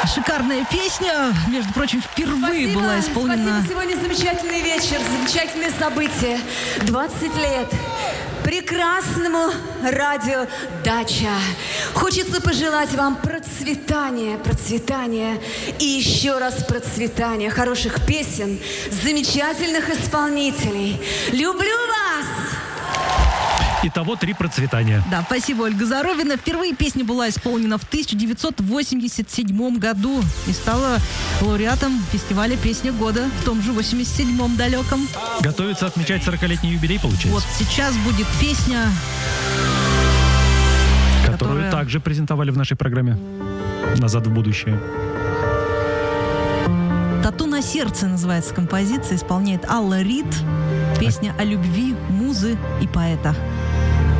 Шикарная песня, между прочим, впервые была исполнена. Спасибо, сегодня замечательный вечер, замечательные события. 20 лет прекрасному радио «Дача». Хочется пожелать вам процветания, процветания и еще раз процветания, хороших песен, замечательных исполнителей. Люблю вас! Итого 3 процветания. Да, спасибо, Ольга Заровина. Впервые песня была исполнена в 1987 году и стала лауреатом фестиваля «Песня года» в том же 87-м далеком. Готовится отмечать 40-летний юбилей, получается. Вот сейчас будет песня, которую также презентовали в нашей программе «Назад в будущее». «Тату на сердце» называется композиция, исполняет Алла Рид. Песня о любви, музы и поэта.